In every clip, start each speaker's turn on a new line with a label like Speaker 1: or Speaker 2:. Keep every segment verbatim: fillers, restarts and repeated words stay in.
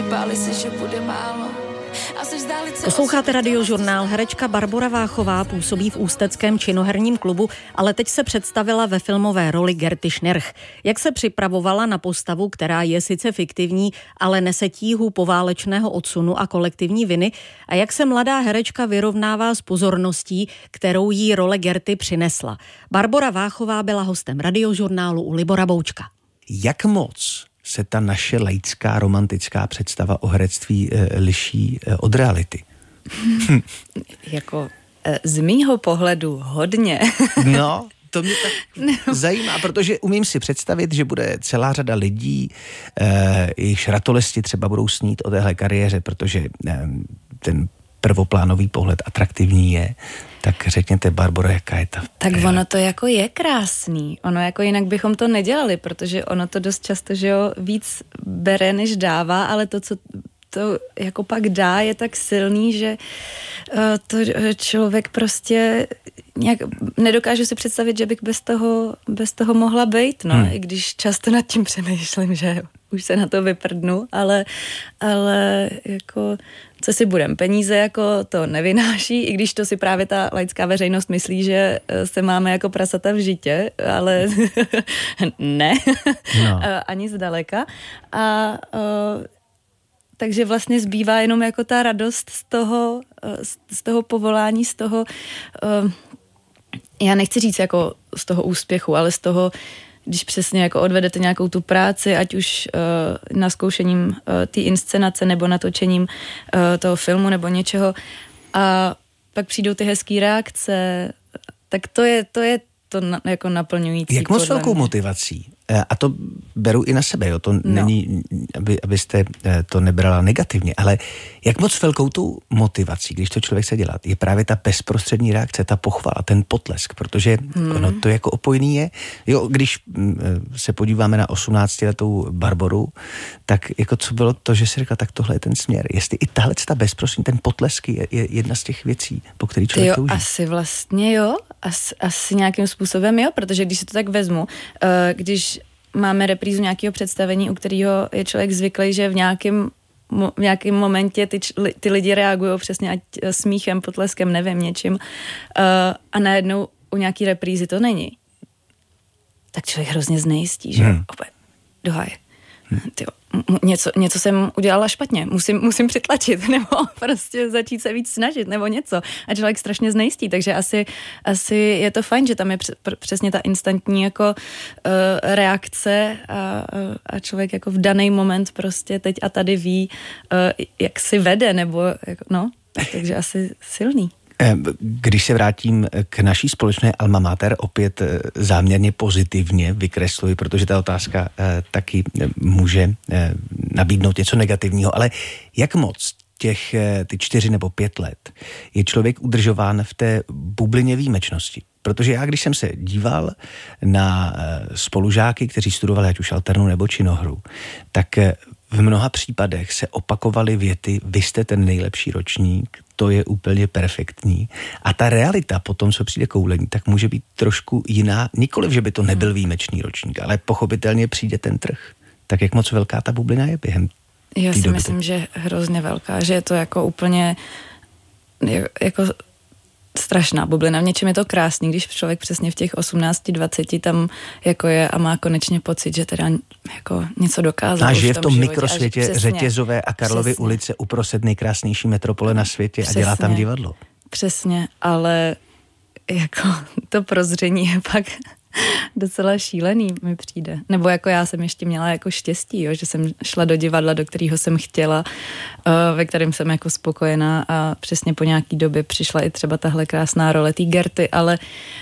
Speaker 1: báli se, že bude málo.
Speaker 2: Posloucháte Radiožurnál. Herečka Barbora Váchová působí v ústeckém činoherním klubu, ale teď se představila ve filmové roli Gerty Schnirch. Jak se připravovala na postavu, která je sice fiktivní, ale nese tíhu poválečného odsunu a kolektivní viny, a jak se mladá herečka vyrovnává s pozorností, kterou jí role Gerty přinesla. Barbora Váchová byla hostem Radiožurnálu u Libora Boučka.
Speaker 3: Jak moc se ta naše laická romantická představa o herectví e, liší e, od reality?
Speaker 4: Jako e, z mýho pohledu hodně.
Speaker 3: No, to mě tak no. zajímá, protože umím si představit, že bude celá řada lidí, e, jejichž ratolesti třeba budou snít o téhle kariéře, protože e, ten prvoplánový pohled atraktivní je. Tak řekněte, Barboro, jaká je ta...
Speaker 4: Tak ono to jako je krásný. Ono jako jinak bychom to nedělali, protože ono to dost často, že jo, víc bere, než dává, ale to, co to jako pak dá, je tak silný, že uh, to člověk prostě nějak nedokážu si představit, že bych bez toho, bez toho mohla bejt, no. Hmm. I když často nad tím přemýšlím, že už se na to vyprdnu, ale, ale jako... Co si budem, peníze jako to nevynáší, i když to si právě ta laická veřejnost myslí, že se máme jako prasata v žitě, ale ne, no. Ani zdaleka. A uh, takže vlastně zbývá jenom jako ta radost z toho, z toho povolání, z toho, uh, já nechci říct jako z toho úspěchu, ale z toho, když přesně jako odvedete nějakou tu práci, ať už uh, naskoušením uh, té inscenace nebo natočením uh, toho filmu nebo něčeho, a pak přijdou ty hezký reakce, tak to je to, je to na, jako naplňující.
Speaker 3: Jak moc velkou motivací? A to beru i na sebe, jo? To no. není, aby, abyste to nebrala negativně, ale jak moc velkou tu motivací, když to člověk chce dělat, je právě ta bezprostřední reakce, ta pochvala, ten potlesk, protože hmm. ono to jako opojný je. Jo, když se podíváme na osmnáctiletou Barboru, tak jako co bylo to, že si řekla, tak tohle je ten směr. Jestli i tahle ta bezprostřední, ten potlesk je, je jedna z těch věcí, po který člověk
Speaker 4: jo,
Speaker 3: touží.
Speaker 4: Asi vlastně jo, asi, asi nějakým způsobem jo, protože když si to tak vezmu, když máme reprízu nějakého představení, u kterého je člověk zvyklý, že v nějakém v nějakém momentě ty, ty lidi reagují přesně ať smíchem, potleskem, nevím, něčím, uh, a najednou u nějaký reprízy to není. Tak člověk hrozně znejistí, že hmm. opět do háje. Hmm. Tyjo, něco, něco jsem udělala špatně, musím, musím přitlačit, nebo prostě začít se víc snažit, nebo něco. A člověk strašně znejistí, takže asi, asi je to fajn, že tam je přesně ta instantní jako uh, reakce a, a člověk jako v daný moment prostě teď a tady ví, uh, jak si vede, nebo jako, no, takže asi silný.
Speaker 3: Když se vrátím k naší společné alma mater, opět záměrně pozitivně vykresluji, protože ta otázka taky může nabídnout něco negativního, ale jak moc těch ty čtyři nebo pět let je člověk udržován v té bublině výjimečnosti? Protože já, když jsem se díval na spolužáky, kteří studovali ať už alternu nebo činohru, tak v mnoha případech se opakovaly věty, vy jste ten nejlepší ročník, to je úplně perfektní. A ta realita po tom, co přijde koulení, tak může být trošku jiná. Nikoliv, že by to nebyl výjimečný ročník, ale pochopitelně přijde ten trh. Tak jak moc velká ta bublina je během té doby?
Speaker 4: Já si myslím, že hrozně velká, že je to jako úplně jako strašná bublina. V něčem je to krásný, když člověk přesně v těch osmnácti dvaceti tam jako je a má konečně pocit, že teda jako něco dokázal.
Speaker 3: A žije v tom mikrosvětě přesně, Řetězové a Karlovy přesně. ulice uprostřed nejkrásnější metropole na světě přesně. a dělá tam divadlo.
Speaker 4: Přesně, ale jako to prozření je pak docela šílený, mi přijde. Nebo jako já jsem ještě měla jako štěstí, jo, že jsem šla do divadla, do kterého jsem chtěla, uh, ve kterém jsem jako spokojená, a přesně po nějaký době přišla i třeba tahle krásná role té Gerty, ale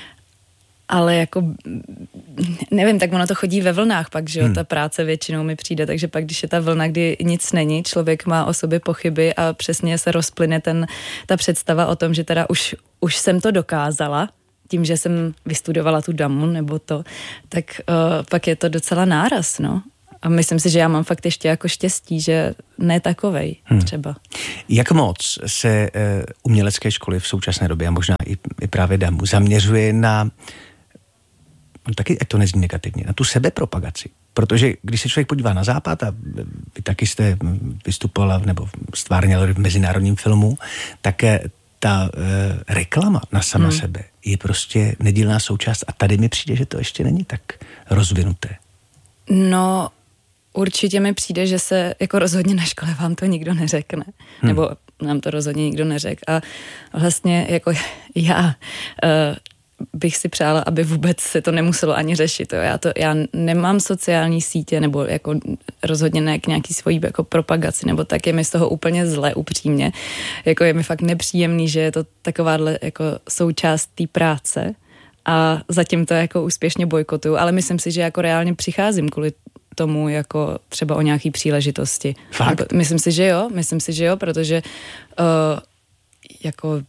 Speaker 4: ale jako nevím, tak ono to chodí ve vlnách pak, že jo, hmm. ta práce většinou mi přijde, takže pak, když je ta vlna, kdy nic není, člověk má o sobě pochyby a přesně se rozplyne ten, ta představa o tom, že teda už, už jsem to dokázala, tím, že jsem vystudovala tu damu nebo to, tak uh, pak je to docela náraz, no. A myslím si, že já mám fakt ještě jako štěstí, že ne takovej hmm. třeba.
Speaker 3: Jak moc se uh, umělecké školy v současné době a možná i, i právě damu zaměřuje na, taky ať to nezní negativně, na tu sebepropagaci? Protože když se člověk podívá na západ, a vy taky jste vystupovala nebo stvárněla v mezinárodním filmu, tak ta e, reklama na sama hmm. sebe je prostě nedílná součást a tady mi přijde, že to ještě není tak rozvinuté.
Speaker 4: No, určitě mi přijde, že se jako rozhodně na škole vám to nikdo neřekne. Hmm. Nebo nám to rozhodně nikdo neřekl. A vlastně jako já e, bych si přála, aby vůbec se to nemuselo ani řešit. Jo. Já, to, já nemám sociální sítě, nebo jako rozhodně ne k nějaký svojí jako propagaci, nebo tak je mi z toho úplně zle, upřímně. Jako je mi fakt nepříjemný, že je to takováhle jako součást té práce a zatím to jako úspěšně bojkotuju, ale myslím si, že jako reálně přicházím kvůli tomu jako třeba o nějaký příležitosti.
Speaker 3: Fakt?
Speaker 4: Myslím si, že jo, myslím si, že jo, protože uh, jako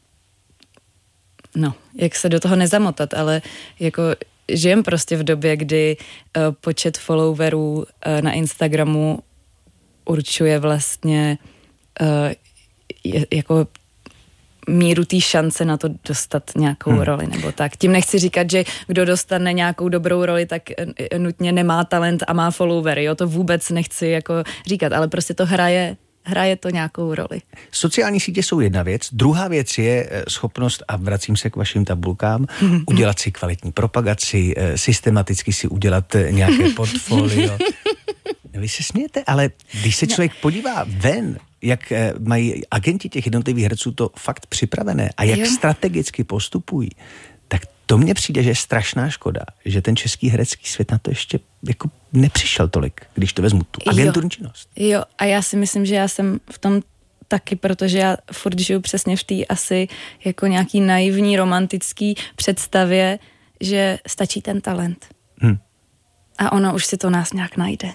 Speaker 4: no, jak se do toho nezamotat, ale jako žijem prostě v době, kdy uh, počet followerů uh, na Instagramu určuje vlastně uh, je, jako míru té šance na to dostat nějakou hmm. roli, nebo tak. Tím nechci říkat, že kdo dostane nějakou dobrou roli, tak nutně nemá talent a má followery, jo, to vůbec nechci jako říkat, ale prostě to hraje hraje to nějakou roli.
Speaker 3: Sociální sítě jsou jedna věc, druhá věc je schopnost, a vracím se k vašim tabulkám, udělat si kvalitní propagaci, systematicky si udělat nějaké portfolio. Vy se smějete, ale když se člověk podívá ven, jak mají agenti těch jednotlivých herců to fakt připravené a jak jo. strategicky postupují, tak to mně přijde, že je strašná škoda, že ten český herecký svět na to ještě jako nepřišel tolik, když to vezmu tu agenturní činnost.
Speaker 4: Jo, a já si myslím, že já jsem v tom taky, protože já furt žiju přesně v té asi jako nějaký naivní, romantický představě, že stačí ten talent. Hmm. A ono už si to nás nějak najde.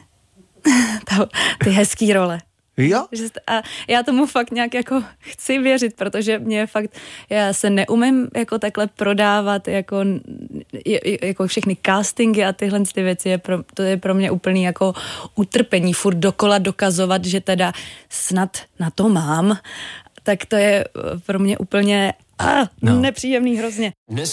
Speaker 4: Ty hezký role.
Speaker 3: Jo?
Speaker 4: A já tomu fakt nějak jako chci věřit, protože mě fakt, já se neumím jako takhle prodávat, jako, jako všechny castingy a tyhle ty věci, je pro, to je pro mě úplný jako utrpení, furt dokola dokazovat, že teda snad na to mám, tak to je pro mě úplně a, no. nepříjemný hrozně.